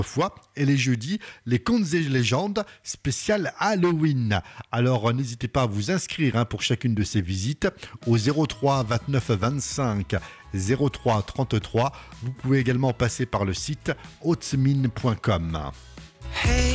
fois, et les jeudis, les contes et légendes spéciales Halloween. Alors n'hésitez pas à vous inscrire pour chacune de ces visites au 03 29 25 03 33. Vous pouvez également passer par le site hautsmine.com.